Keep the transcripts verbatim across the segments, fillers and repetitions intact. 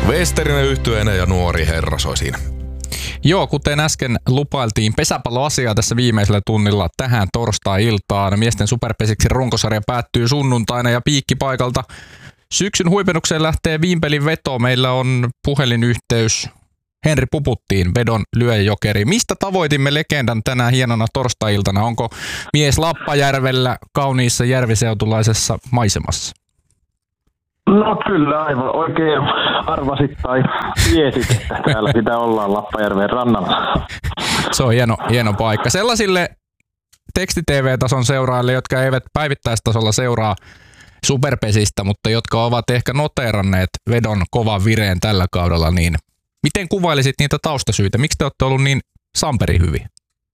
Westerinen yhtyeenä ja nuori herra soi siinä. Joo, kuten äsken lupailtiin pesäpalloasiaa tässä viimeisellä tunnilla tähän torstai-iltaan. Miesten superpesiksi runkosarja päättyy sunnuntaina ja piikkipaikalta syksyn huipennukseen lähtee viimpelin veto. Meillä on puhelinyhteys Henri Puputtiin, vedon lyöjäjokeri. Mistä tavoitimme legendan tänään hienona torstai-iltana? Onko mies Lappajärvellä kauniissa järviseutulaisessa maisemassa? No kyllä, aivan oikein arvasit tai tiesit, että täällä sitä ollaan Lappajärven rannalla. Se on hieno, hieno paikka. Sellaisille teksti-T V-tason seuraajille, jotka eivät päivittäistasolla seuraa superpesistä, mutta jotka ovat ehkä noteeranneet vedon kovan vireen tällä kaudella, niin miten kuvailisit niitä taustasyitä? Miksi te olette ollut niin samperi hyviä?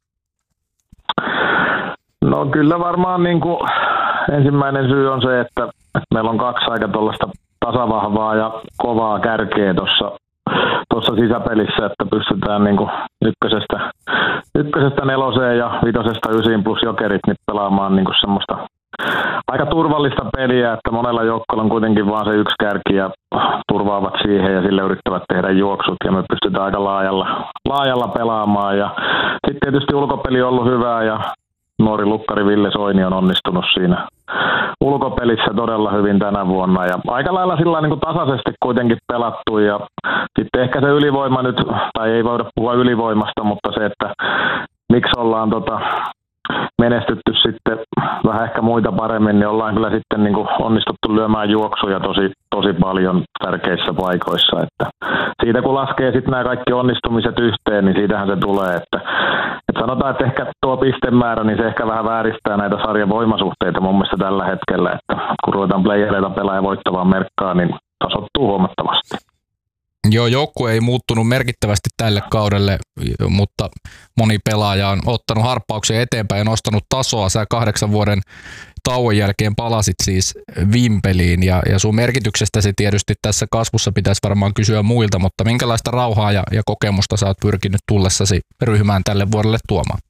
No kyllä varmaan niin kuin ensimmäinen syy on se, että meillä on kaksi aika tuollaista tasavahvaa ja kovaa kärkeä tuossa tuossa sisäpelissä, että pystytään niin kuin ykkösestä, ykkösestä neloseen ja vitosesta ysiin plus jokerit niin pelaamaan niin kuin semmoista aika turvallista peliä, että monella joukkueella on kuitenkin vaan se yksi kärki ja turvaavat siihen ja sille yrittävät tehdä juoksut ja me pystytään aika laajalla, laajalla pelaamaan ja sitten tietysti ulkopeli on ollut hyvää ja nuori lukkari Ville Soini on onnistunut siinä ulkopelissä todella hyvin tänä vuonna ja aika lailla sillä niin kuin tasaisesti kuitenkin pelattu ja sitten ehkä se ylivoima nyt, tai ei voida puhua ylivoimasta, mutta se, että miksi ollaan tota, menestytty sitten vähän ehkä muita paremmin, niin ollaan kyllä sitten niin kuin onnistuttu lyömään juoksuja tosi, tosi paljon tärkeissä paikoissa. Että siitä kun laskee sitten nämä kaikki onnistumiset yhteen, niin siitähän se tulee. Että, että sanotaan, että ehkä tuo pistemäärä, niin se ehkä vähän vääristää näitä sarjan voimasuhteita mun mielestä tällä hetkellä. Että kun ruvetaan playereita pelaamaan voittavaan merkkaan, niin tasoittuu huomattavasti. Joo, joukkue ei muuttunut merkittävästi tälle kaudelle, mutta moni pelaaja on ottanut harppauksia eteenpäin ja nostanut tasoa. Sä kahdeksan vuoden tauon jälkeen palasit siis viimpeliin ja, ja sun merkityksestäsi tietysti tässä kasvussa pitäisi varmaan kysyä muilta, mutta minkälaista rauhaa ja, ja kokemusta sä oot pyrkinyt tullessasi ryhmään tälle vuodelle tuomaan?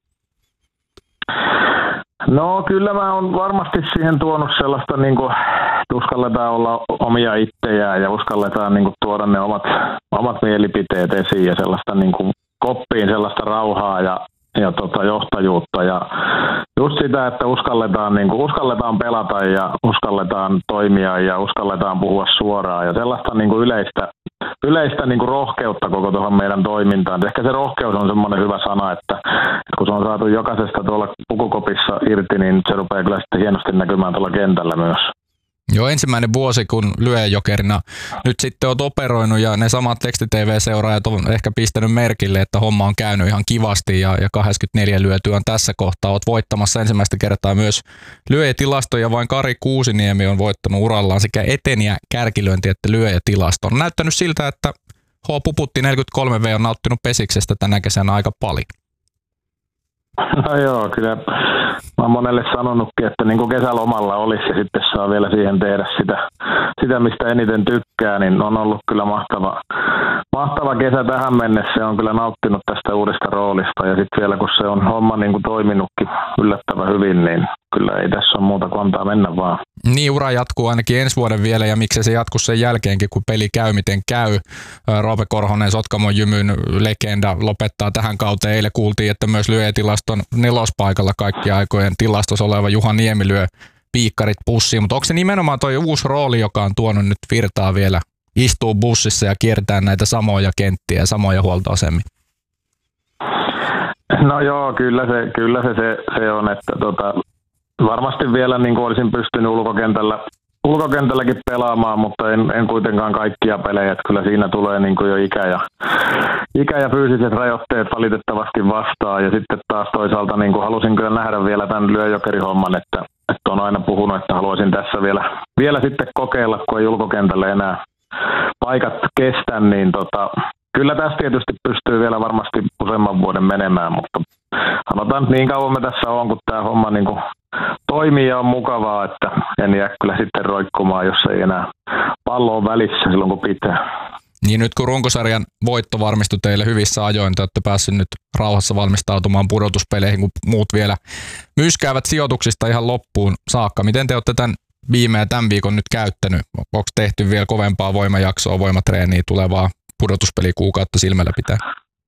No kyllä mä oon varmasti siihen tuonut sellaista, niin kuin, että uskalletaan olla omia itsejään ja uskalletaan niin kuin, tuoda ne omat, omat mielipiteet esiin ja sellaista niin kuin, koppiin sellaista rauhaa ja, ja tota, johtajuutta ja just sitä, että uskalletaan, niin kuin, uskalletaan pelata ja uskalletaan toimia ja uskalletaan puhua suoraan ja sellaista niin kuin, yleistä, yleistä niin kuin, rohkeutta koko tuohon meidän toimintaan. Ehkä se rohkeus on semmoinen hyvä sana, että, että kun se on saatu jokaisesta tuolla pukukopissa irti, niin se rupeaa kyllä sitten hienosti näkymään tuolla kentällä myös. Joo, ensimmäinen vuosi, kun lyöjäjokerina nyt sitten oot operoinut ja ne samat teksti-T V-seuraajat on ehkä pistänyt merkille, että homma on käynyt ihan kivasti ja, ja kaksikymmentäneljä lyötyä on tässä kohtaa. Oot voittamassa ensimmäistä kertaa myös lyöjätilastoja, vain Kari Kuusiniemi on voittanut urallaan sekä eteniä kärkilöinti että lyöjätilasto. On näyttänyt siltä, että H. Puputti neljäkymmentäkolme V on nauttinut pesiksestä tänä kesänä aika paljon. No joo, kyllä mä oon monelle sanonutkin, että niin kuin kesälomalla olisi ja sitten saa vielä siihen tehdä sitä, sitä mistä eniten tykkää, niin on ollut kyllä mahtava, mahtava kesä tähän mennessä. On kyllä nauttinut tästä uudesta roolista ja sitten vielä kun se on homma niin kuin toiminutkin yllättävän hyvin, niin kyllä ei tässä ole muuta kuin antaa mennä vaan. Niin, ura jatkuu ainakin ensi vuoden vielä ja miksei se jatku sen jälkeenkin, kun peli käy miten käy. Roope Korhonen, Sotkamon Jymyn legenda, lopettaa tähän kauteen. Eilen kuultiin, että myös lyöjätilaston nelospaikalla kaikkien aikojen tilastossa oleva Juha Niemi lyö piikkarit bussiin. Mutta onko se nimenomaan toi uusi rooli, joka on tuonut nyt virtaa vielä, istuu bussissa ja kiertää näitä samoja kenttiä ja samoja huoltoasemia? No joo, kyllä se, kyllä se, se, se on, että tota, varmasti vielä niin kuin olisin pystynyt ulkokentällä, ulkokentälläkin pelaamaan, mutta en, en kuitenkaan kaikkia pelejä. Että kyllä siinä tulee niin kuin jo ikä ja, ikä ja fyysiset rajoitteet valitettavasti vastaan. Ja sitten taas toisaalta niin kuin halusin kyllä nähdä vielä tämän lyöjäjokerihomman, että, että on aina puhunut, että haluaisin tässä vielä, vielä sitten kokeilla, kun ei ulkokentällä enää paikat kestä, niin tota, kyllä tässä tietysti pystyy vielä varmasti useamman vuoden menemään, mutta sanotaan, että niin kauan me tässä on, kun tämä homma niin kuin toimii ja on mukavaa, että en jää kyllä sitten roikkumaan, jos ei enää pallo on välissä silloin, kun pitää. Niin nyt kun runkosarjan voitto varmistui teille hyvissä ajoin, te olette päässyt nyt rauhassa valmistautumaan pudotuspeleihin, kun muut vielä myskäävät sijoituksista ihan loppuun saakka. Miten te olette tämän viime ja tämän viikon nyt käyttänyt? Onko tehty vielä kovempaa voimajaksoa, voimatreeniä tulevaa pudotuspelikuukautta silmällä pitää?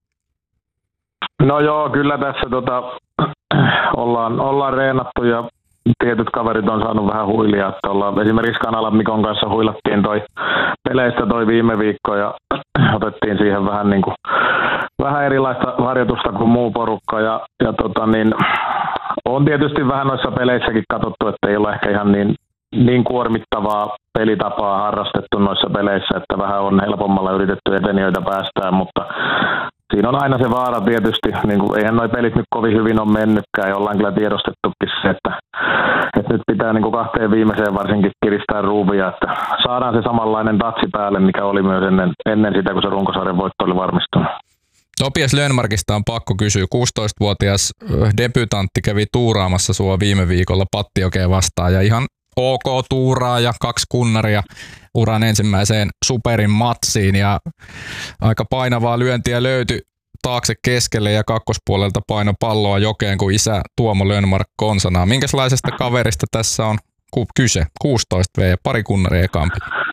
No joo, kyllä tässä tota, ollaan, ollaan reenattu ja tietyt kaverit on saanut vähän huilia, että ollaan esimerkiksi Kanalan Mikon kanssa huilattiin toi peleistä toi viime viikko ja otettiin siihen vähän niin kuin, vähän erilaista harjoitusta kuin muu porukka ja, ja tota niin, on tietysti vähän noissa peleissäkin katsottu, että ei ole ehkä ihan niin, niin kuormittavaa pelitapaa harrastettu noissa peleissä, että vähän on helpommalla yritetty etenijöitä päästään, mutta siinä on aina se vaara tietysti, niin kuin, eihän noi pelit nyt kovin hyvin ole mennytkään ja ollaan kyllä tiedostettukin se, että, että nyt pitää niin kuin kahteen viimeiseen varsinkin kiristää ruuvia, että saadaan se samanlainen tatsi päälle, mikä oli myös ennen, ennen sitä, kun se runkosarjan voitto oli varmistunut. Topias Lönnmarkista on pakko kysyä. kuusitoistavuotias debutantti kävi tuuraamassa sua viime viikolla Pattiokeen vastaan ja ihan ok tuuraa ja kaksi kunnaria uran ensimmäiseen superin matsiin ja aika painavaa lyöntiä löytyi taakse keskelle ja kakkospuolelta paino palloa jokeen, kun isä Tuomo Lönnmark konsanaa. Minkälaisesta kaverista tässä on kyse? kuusitoista vuotta ja pari kunnaria ekaan.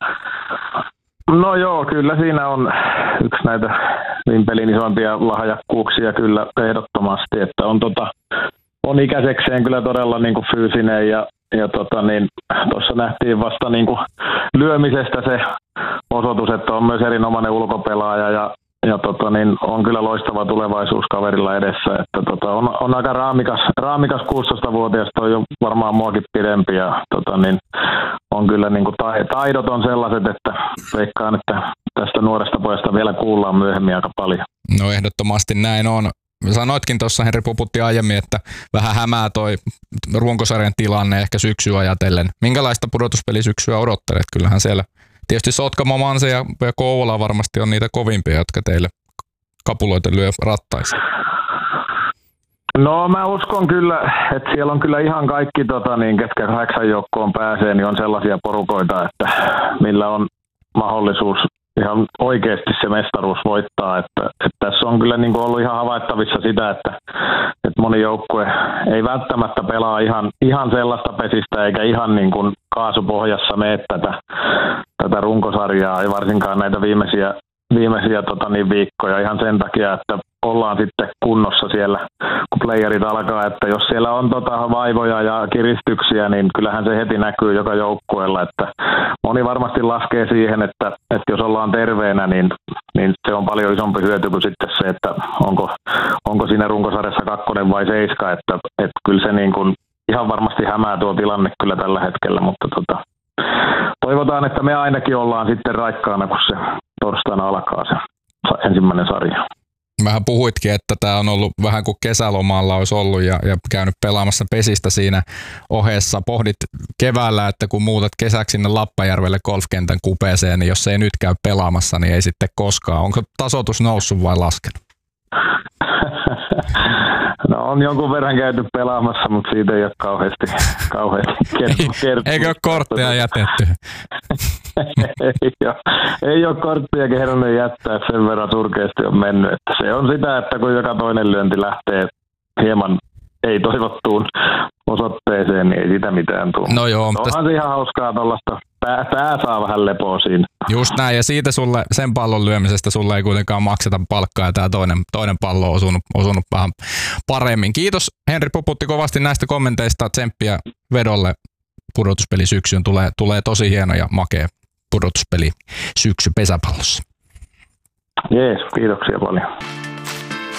No joo, kyllä siinä on yksi näitä vimpelin isompia lahjakkuuksia kyllä ehdottomasti, että on, tota, on ikäisekseen kyllä todella niin kuin fyysinen ja Ja tota niin, tuossa nähtiin vasta niin kuin lyömisestä se osoitus, että on myös erinomainen ulkopelaaja ja, ja tota niin, on kyllä loistava tulevaisuus kaverilla edessä. Että tota, on, on aika raamikas, raamikas kuusitoistavuotias, toi on varmaan muakin pidempi ja tota niin, on kyllä niin kuin taidot on sellaiset, että veikkaan, että tästä nuoresta pojasta vielä kuullaan myöhemmin aika paljon. No ehdottomasti näin on. Sanoitkin tuossa, Henri Puputti, aiemmin, että vähän hämää toi runkosarjan tilanne ehkä syksyä ajatellen. Minkälaista pudotuspelisyksyä odottelet? Kyllähän siellä tietysti Sotkamo, Manse ja, ja Kouvola varmasti on niitä kovimpia, jotka teille kapuloita lyö rattaisiin. No mä uskon kyllä, että siellä on kyllä ihan kaikki, tota, niin, ketkä kahdeksan joukkoon pääsee, niin on sellaisia porukoita, että millä on mahdollisuus ihan oikeasti se mestaruus voittaa, että, että tässä on kyllä niin kuin ollut ihan havaittavissa sitä, että, että moni joukkue ei välttämättä pelaa ihan, ihan sellaista pesistä eikä ihan niin kuin kaasupohjassa mene tätä, tätä runkosarjaa, ei varsinkaan näitä viimeisiä, viimeisiä tota niin, viikkoja ihan sen takia, että ollaan sitten kunnossa siellä, kun playerit alkaa, että jos siellä on tota vaivoja ja kiristyksiä, niin kyllähän se heti näkyy joka joukkueella, että moni varmasti laskee siihen, että, että jos ollaan terveenä, niin, niin se on paljon isompi hyöty kuin sitten se, että onko, onko siinä runkosarjassa kakkonen vai seiska, että, että kyllä se niin kuin ihan varmasti hämää tuo tilanne kyllä tällä hetkellä, mutta tota, toivotaan, että me ainakin ollaan sitten raikkaana, kun se torstaina alkaa se ensimmäinen sarja. Vähän puhuitkin, että tämä on ollut vähän kuin kesälomalla olisi ollut ja, ja käynyt pelaamassa pesistä siinä ohessa. Pohdit keväällä, että kun muutat kesäksi sinne Lappajärvelle golfkentän kupeeseen, niin jos ei nyt käy pelaamassa, niin ei sitten koskaan. Onko tasoitus noussut vai laskenut? No on jonkun verran käyty pelaamassa, mutta siitä ei ole kauheasti, kauheasti kertonut. Eikö ole kortteja jätetty? ei, ole, ei ole korttia kehdannut jättää, sen verran surkeasti on mennyt. Että se on sitä, että kun joka toinen lyönti lähtee hieman ei toivottuun osoitteeseen, niin ei sitä mitään tule. No joo, onhan tästä se ihan hauskaa tuollaista. Pää, pää saa vähän lepoa siinä. Just näin, ja siitä sulle, sen pallon lyömisestä sulle ei kuitenkaan makseta palkkaa, ja tämä toinen, toinen pallo on osunut, osunut vähän paremmin. Kiitos Henri Puputti kovasti näistä kommenteista, tsemppiä vedolle pudotuspelisyksyyn. Tulee, tulee tosi hieno ja makea pudotuspeli syksy pesäpallossa. Jees, kiitoksia paljon.